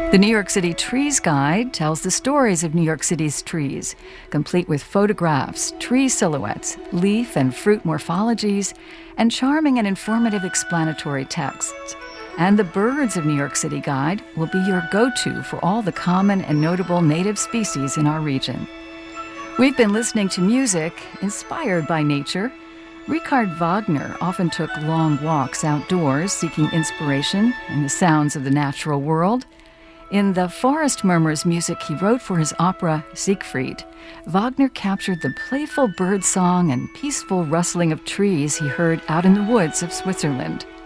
The New York City Trees Guide tells the stories of New York City's trees, complete with photographs, tree silhouettes, leaf and fruit morphologies, and charming and informative explanatory texts. And the Birds of New York City Guide will be your go-to for all the common and notable native species in our region. We've been listening to music inspired by nature. Richard Wagner often took long walks outdoors seeking inspiration in the sounds of the natural world. In the forest murmurs music he wrote for his opera Siegfried, Wagner captured the playful bird song and peaceful rustling of trees he heard out in the woods of Switzerland.